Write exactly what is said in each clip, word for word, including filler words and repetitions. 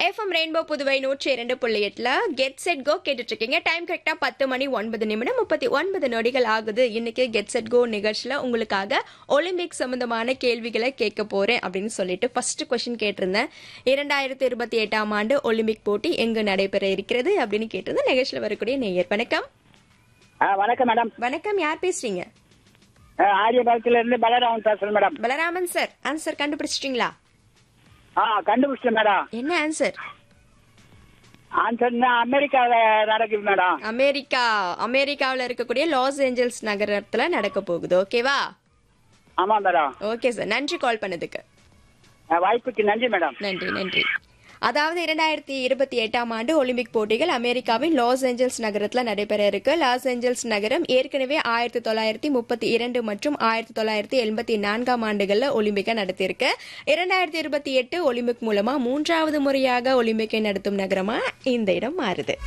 FM rainbow Puduvai நூற்றி இரண்டு புள்ளி எட்டுல கெட் செட் கோ கேட்டுட்டு இருக்கீங்க. டைம் கரெக்டா பத்து மணி ஒன்பது நிமிடம் முப்பத்தி ஒன்பது நொடிகள் ஆகுது. இன்னைக்கு கெட் செட் கோ நிகழ்ச்சியில உங்களுக்காக ஒலிம்பிக் சம்பந்தமான கேள்விகளை கேட்க போறேன் அப்படின்னு சொல்லிட்டு ஃபர்ஸ்ட் கொஸ்டின் கேட்டிருந்தேன். இரண்டாயிரத்தி இருபத்தி எட்டாம் ஆண்டு ஒலிம்பிக் போட்டி எங்கு நடைபெற இருக்கிறது அப்படின்னு கேட்டிருந்தேன். நிகழ்ச்சியில வரக்கூடிய நேயர் வணக்கம். வணக்கம் மேடம். வணக்கம், யார் பேசுறீங்க? ஆரியபாளத்துல இருந்து பலராமன் பேசுறேன் மேடம். பலராமன் சார், ஆன்சர் கண்டுபிடிச்சிட்டீங்களா? ஆ கண்டுபிடிச்சேன் மேடம். என்ன ஆன்சர்? ஆன்சர் அமெரிக்காவில நடக்குது மேடம். அமெரிக்கா அமெரிக்காவில் இருக்கக்கூடிய லாஸ் ஏஞ்சல்ஸ் நகரத்துல நடக்க போகுது. ஓகேவா? ஆமா மேடம். ஓகே சார், நன்றி கால் பண்ணதுக்கு. வாய்ப்புக்கு நன்றி மேடம். நன்றி நன்றி. அதாவது இரண்டாயிரத்தி இருபத்தி எட்டாம் ஆண்டு ஒலிம்பிக் போட்டிகள் அமெரிக்காவின் லாஸ் ஏஞ்சல்ஸ் நகரத்துல நடைபெற இருக்கு. லாஸ் ஏஞ்சல்ஸ் நகரம் ஏற்கனவே ஆயிரத்தி தொள்ளாயிரத்தி முப்பத்தி இரண்டு மற்றும் ஆயிரத்தி தொள்ளாயிரத்தி எண்பத்தி நான்காம் ஆண்டுகள்ல ஒலிம்பிக்கை நடத்தியிருக்கு. இரண்டாயிரத்தி இருபத்தி எட்டு ஒலிம்பிக் மூலமா மூன்றாவது முறையாக ஒலிம்பிக்கை நடத்தும் நகரமா இந்த இடம் மாறுது.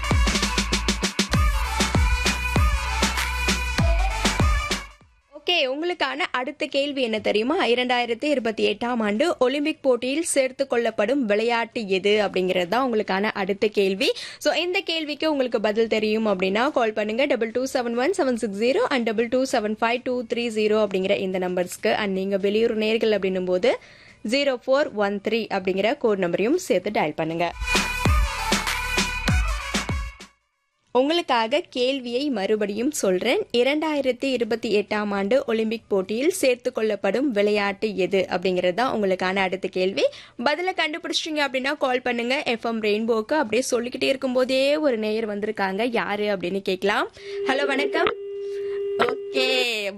ஓகே, உங்களுக்கான அடுத்த கேள்வி என்ன தெரியுமா? இரண்டாயிரத்தி இருபத்தி எட்டாம் ஆண்டு ஒலிம்பிக் போட்டியில் சேர்த்து கொள்ளப்படும் விளையாட்டு எது அப்படிங்கிறது தான் உங்களுக்கான அடுத்த கேள்வி. ஸோ இந்த கேள்விக்கு உங்களுக்கு பதில் தெரியும் அப்படின்னா கால் பண்ணுங்க double two seven one seven six zero and double two seven five two three zero அப்படிங்கிற இந்த நம்பர்ஸ்க்கு. அண்ட் நீங்க வெளியூர் நேர்கள் அப்படின்னும் போது ஜீரோ ஃபோர் ஒன் த்ரீ அப்படிங்கிற கோட் நம்பரையும் சேர்த்து டயல் பண்ணுங்க. உங்களுக்காக கேள்வியை மறுபடியும் சொல்றேன். இரண்டாயிரத்தி இருபத்தி எட்டாம் ஆண்டு ஒலிம்பிக் போட்டியில் சேர்த்து கொள்ளப்படும் விளையாட்டு எது அப்படிங்கிறது தான் உங்களுக்கான அடுத்த கேள்வி. பதில கண்டுபிடிச்சிட்டீங்க அப்படின்னா கால் பண்ணுங்க எஃப்எம் ரெயின்போக்கு. அப்படியே சொல்லிக்கிட்டே இருக்கும் போதே ஒரு நேயர் வந்திருக்காங்க, யாரு அப்படின்னு கேட்கலாம். ஹலோ வணக்கம். ஓகே,